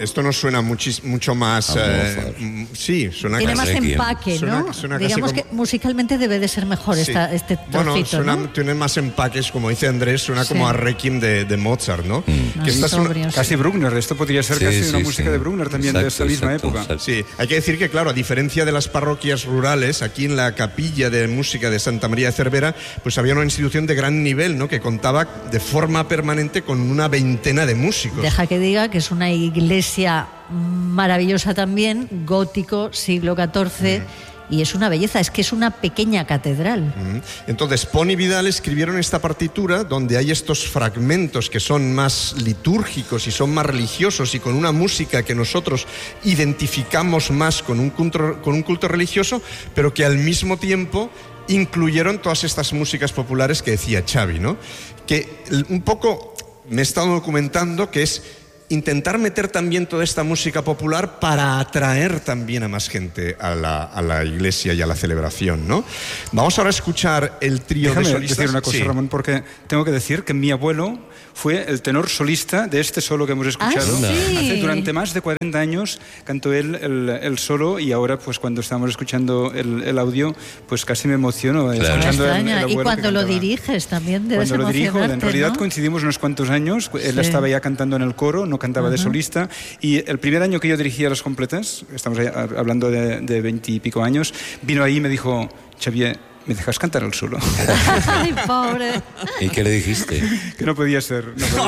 esto nos suena mucho más... sí, suena... Tiene más empaque, ¿no? Digamos como... que musicalmente debe de ser mejor este trocito, bueno, tiene más empaques, como dice Andrés, suena como a Requiem de Mozart, ¿no? Casi Bruckner, esto podría ser casi una música de Bruckner también, de esa misma época. Sí, hay que decir que, claro, a diferencia de las parroquias rurales, aquí en la capilla de música de Santa María de Cervera, pues había una institución de gran nivel, ¿no? Que contaba de forma permanente con una veintena de músicos. Deja que diga que es una iglesia maravillosa también, gótico, siglo XIV, y es una belleza, es que es una pequeña catedral. Entonces, Pon y Vidal escribieron esta partitura donde hay estos fragmentos que son más litúrgicos y son más religiosos y con una música que nosotros identificamos más con un culto religioso, pero que al mismo tiempo incluyeron todas estas músicas populares que decía Xavi, ¿no? Que un poco me he estado documentando que es intentar meter también toda esta música popular para atraer también a más gente a la iglesia y a la celebración, ¿no? Vamos ahora a escuchar el trío de solistas. Déjame decir una cosa, Ramón, porque tengo que decir que mi abuelo fue el tenor solista de este solo que hemos escuchado. Durante más de 40 años cantó él el solo, y ahora pues cuando estamos escuchando el audio pues casi me emociono escuchando el abuelo. Y cuando lo diriges también debes emocionarte, cuando lo dirijo, en realidad, ¿no? Coincidimos unos cuantos años. Él estaba ya cantando en el coro, no cantaba de solista, y el primer año que yo dirigía las completas, estamos hablando de 20 y pico años, vino ahí y me dijo: Xavier, ¿me dejas cantar el solo? Ay, pobre. ¿Y qué le dijiste? Que no podía ser.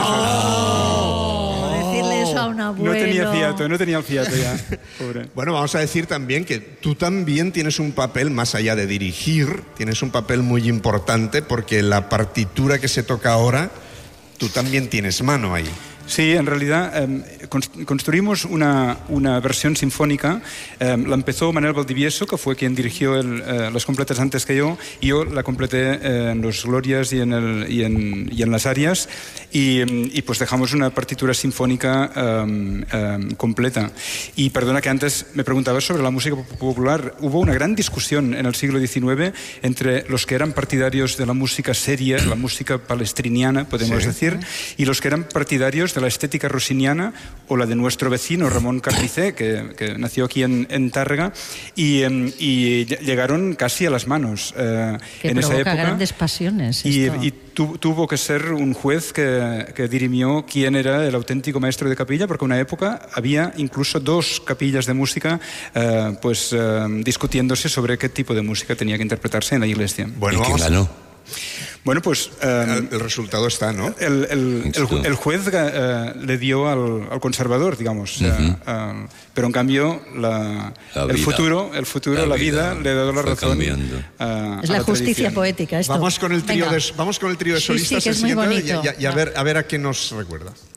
Decirle eso a un abuelo. No tenía el fiato ya. Pobre. Bueno, vamos a decir también que tú también tienes un papel, más allá de dirigir, tienes un papel muy importante, porque la partitura que se toca ahora, tú también tienes mano ahí. Sí, en realidad construimos una versión sinfónica. La empezó Manuel Valdivieso, que fue quien dirigió las completas antes que yo, y yo la completé en los Glorias y en las Arias, y pues dejamos una partitura sinfónica completa. Y perdona que antes me preguntabas sobre la música popular. Hubo una gran discusión en el siglo XIX entre los que eran partidarios de la música seria, la música palestriniana, podemos decir, y los que eran partidarios de la estética rossiniana, o la de nuestro vecino Ramón Carnicé, que nació aquí en Tárrega, y llegaron casi a las manos en esa época. Grandes pasiones. Y tuvo que ser un juez que dirimió quién era el auténtico maestro de capilla, porque en una época había incluso dos capillas de música discutiéndose sobre qué tipo de música tenía que interpretarse en la iglesia. Bueno, ¿y quién ganó? Bueno, pues el resultado está, ¿no? El juez le dio al conservador, digamos, pero en cambio el futuro, la vida le ha dado la razón. Es la justicia poética esto. Vamos con el trío de solistas, que es muy bonito. y a ver a qué nos recuerda.